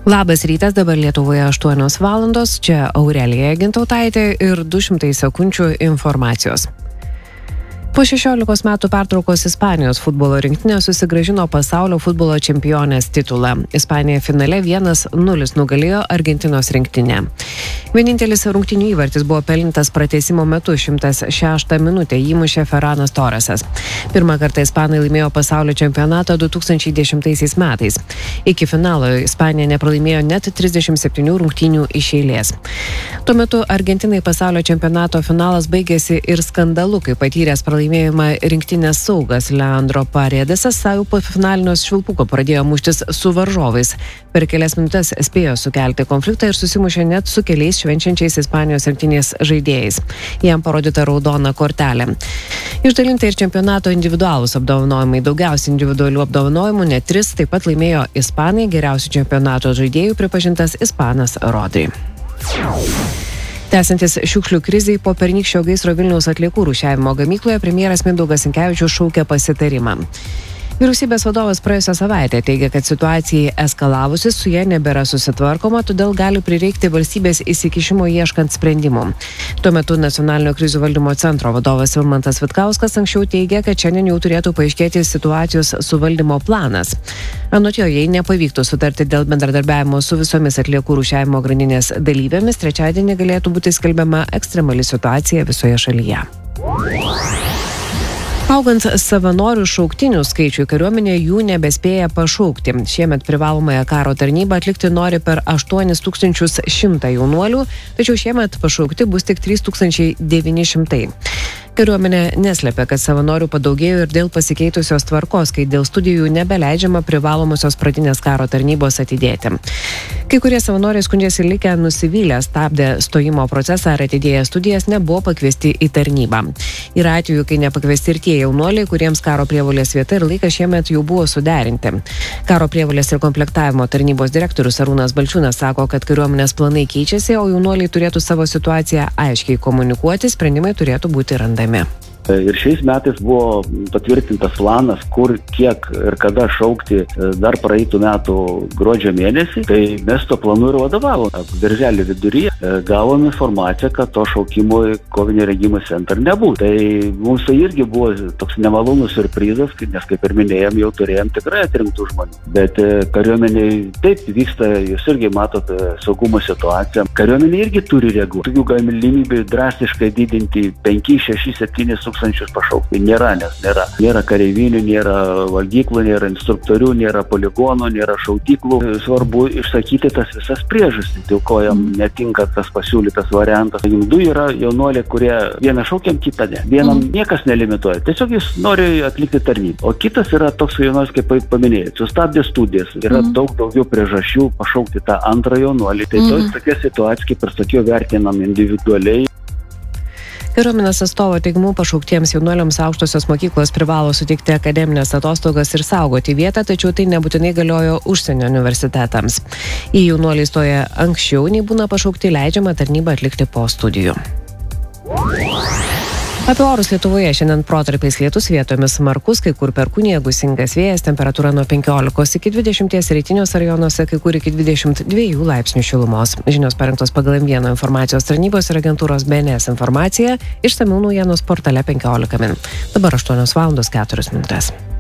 Labas rytas, dabar Lietuvoje 8 valandos, čia Aurelija Gintautaitė ir 200 sekundžių informacijos. Po 16 metų pertraukos Ispanijos futbolo rinktinė susigrąžino pasaulio futbolo čempionės titulą. Ispanija finale 1-0 nugalėjo Argentinos rinktinę. Vienintelis rungtynių įvartis buvo pelnytas pratęsimo metu 106 minutę, jį mušė Ferranas Torresas. Pirmą kartą ispanai laimėjo pasaulio čempionatą 2010 metais. Iki finalo Ispanija nepralaimėjo net 37 rungtynių iš eilės. Tuo metu Argentinai pasaulio čempionato finalas baigėsi ir skandalu, kai patyręs pralaimėjimą rinktinės saugas Leandro Paredesas savo po finalinio švilpuko pradėjo muštis su varžovais. Per kelias minutes spėjo sukelti konfliktą ir susimušė net su keliais švenčiančiais Ispanijos rinktinės žaidėjais. Jam parodyta raudona kortelė. Išdalinti ir čempionato individualūs apdovanojimai. Daugiausiai individualių apdovanojimų net 3 taip pat laimėjo ispanai, geriausių čempionato žaidėjų pripažintas ispanas Rodri. Tęsiantis šiukšlių krizei po pernykščio gaisro Vilniaus atliekų rūšiavimo gamykloje, premjeras Mindaugas Sinkevičius šaukia pasitarimą. Vyriausybės vadovas praėjusią savaitę teigia, kad situacijai eskalavusi su ja nebėra susitvarkoma, todėl gali prireikti valstybės įsikišimo ieškant sprendimų. Tuo metu Nacionalinio krizių valdymo centro vadovas Vilmantas Vitkauskas anksčiau teigia, kad šiandien jau turėtų paaiškėti situacijos suvaldymo planas. Anot jo, jei nepavyktų sutarti dėl bendradarbiavimo su visomis atliekų rūšiavimo grandinės dalyvėmis, trečiadienį galėtų būti skelbiama ekstremali situacija visoje šalyje. Augant savanorių šauktinių skaičiui, kariuomenė jų nebespėja pašaukti. Šiemet privalomąją karo tarnybą atlikti nori per 8100 jaunuolių, tačiau šiemet pašaukti bus tik 3900. Kariuomenė neslepia, kad savanorių padaugėjo ir dėl pasikeitusios tvarkos, kai dėl studijų nebeleidžiama privalomosios pradinės karo tarnybos atidėti. Kai kurie savanoriai skundžiasi likę nusivylę, stabdė stojimo procesą ar atidėję studijas, nebuvo pakviesti į tarnybą. Yra atvejų, kai nepakviesti ir tie jaunuoliai, kuriems karo prievolės vieta ir laikas šiemet jau buvo suderinti. Karo prievolės ir komplektavimo tarnybos direktorius Arūnas Balčiūnas sako, kad kariuomenės planai keičiasi, o jaunuoliai turėtų savo situaciją aiškiai komunikuoti, sprendimai turėtų būti randami. Ir šiais metais buvo patvirtintas planas, kur, kiek ir kada šaukti dar praeitų metų gruodžio mėnesį, tai mes to planu ir vadovavom. Birželio viduryje gavom informaciją, kad to šaukimo į kovinį rengimo centrą nebūtų. Tai mums tai irgi buvo toks nemalonus surprizas, nes kaip ir minėjom, jau turėjom tikrai atrinktų žmonių. Bet kariuomeniai taip vyksta, jūs irgi matot saugumo situaciją. Kariuomenė irgi turi reaguoti. Tokių galimybių drastiškai didinti 5, 6, 7 tūkstančius pašaukti nėra, nes nėra kareivinių, nėra valgyklų, nėra instruktorių, nėra poligonų, nėra šaudyklų. Svarbu išsakyti tas visas priežastis, dėl ko jam netinka tas pasiūlytas variantas. Du yra jaunuoliai, kurie vieną šaukiam, kitą ne. Vienam niekas nelimituoja, tiesiog jis nori atlikti tarnybą. O kitas yra toks jaunuolis, kaip paminėjai, sustabdė studijas. Yra daug daugiau priežasčių pašaukti tą antrą jaunuolį. Tai tokia situacija, kaip ir sakiau, vertinam individualiai. Kariuomenės atstovo teigimu pašauktiems jaunuoliams aukštosios mokyklos privalo suteikti akademinės atostogas ir saugoti vietą, tačiau tai nebūtinai galiojo užsienio universitetams. Į jaunuoliai stoja anksčiau, nei būna pašaukti, leidžiama tarnybą atlikti po studijų. Apie orus Lietuvoje šiandien protarpiais lietus, vietomis smarkus, kai kur perkūnija, gūsingas vėjas, temperatūra nuo 15 iki 20 rytiniuose rajonuose, kai kur iki 22 laipsnių šilumos. Žinios parengtos pagal M1 informacijos tarnybos ir agentūros BNS informacija, išsamių naujienos portale 15 min. Dabar 8 valandos 4 minutės.